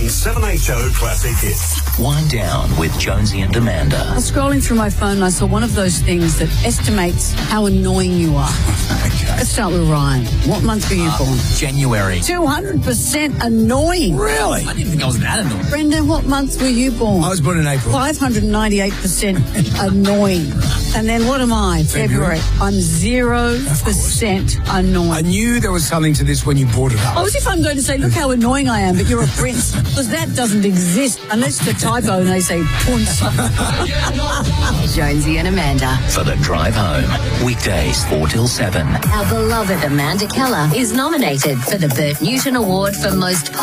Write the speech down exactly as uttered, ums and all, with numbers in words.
seven H O Classic Hits. Wind Down with Jonesy and Amanda. I was scrolling through my phone and I saw one of those things that estimates how annoying you are. Okay. Let's start with Ryan. What month were you Uh, born? January. two hundred percent annoying. Really? I didn't think I was that annoying. Brenda, what month were you born? I was born in April. five hundred ninety-eight percent annoying. And then what am I? February. February. I'm zero percent annoying. I knew there was something to this when you brought it up. Oh, as if I'm going to say, look how annoying I am, but you're a prince. Because that doesn't exist unless it's a typo and they say punce. Jonesy and Amanda. For the drive home. Weekdays four till seven. Our beloved Amanda Keller is nominated for the Bert Newton Award for Most